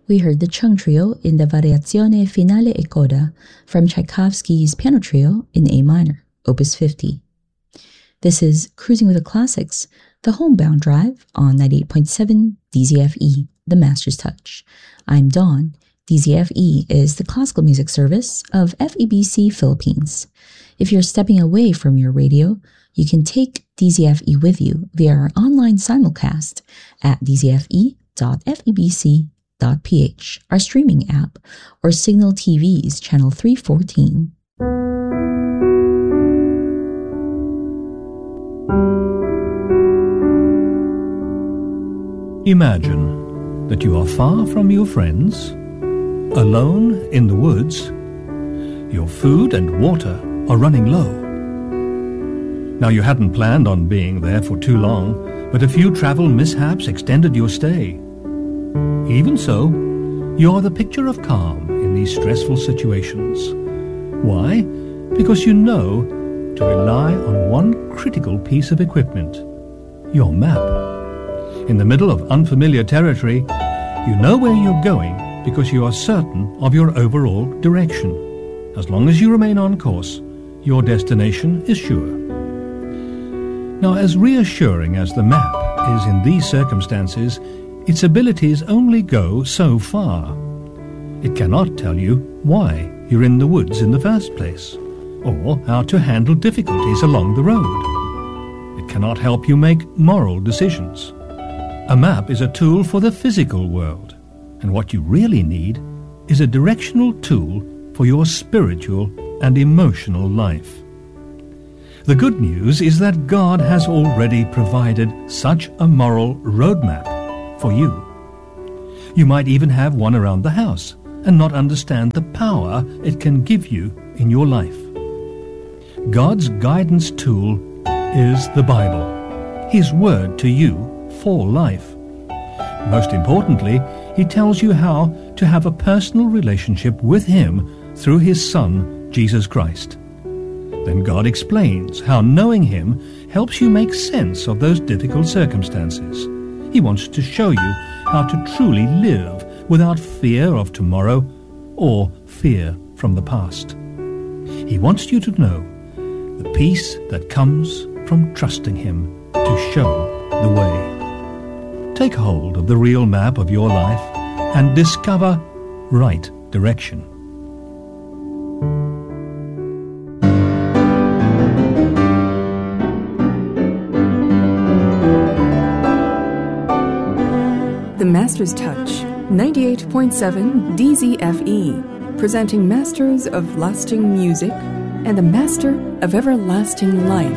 We heard the Chung Trio in the Variazione Finale e Coda from Tchaikovsky's Piano Trio in A minor, Opus 50. This is Cruising with the Classics, the Homebound Drive on 98.7 DZFE, The Master's Touch. I'm Dawn. DZFE is the classical music service of FEBC Philippines. If you're stepping away from your radio, you can take DZFE with you via our online simulcast at dzfe.febc.ph, our streaming app, or Signal TV's channel 314. Imagine that you are far from your friends, alone in the woods. Your food and water are running low. Now, you hadn't planned on being there for too long, but a few travel mishaps extended your stay. Even so, you are the picture of calm in these stressful situations. Why? Because you know to rely on one critical piece of equipment, your map. In the middle of unfamiliar territory, you know where you're going because you are certain of your overall direction. As long as you remain on course, your destination is sure. Now, as reassuring as the map is in these circumstances, its abilities only go so far. It cannot tell you why you're in the woods in the first place, or how to handle difficulties along the road. It cannot help you make moral decisions. A map is a tool for the physical world, and what you really need is a directional tool for your spiritual and emotional life. The good news is that God has already provided such a moral roadmap for you. You might even have one around the house and not understand the power it can give you in your life. God's guidance tool is the Bible, His word to you for life. Most importantly, He tells you how to have a personal relationship with Him through His Son, Jesus Christ. Then God explains how knowing Him helps you make sense of those difficult circumstances. He wants to show you how to truly live without fear of tomorrow or fear from the past. He wants you to know the peace that comes from trusting Him to show the way. Take hold of the real map of your life and discover right direction. The Master's Touch, 98.7 DZFE, presenting masters of lasting music and the master of everlasting life.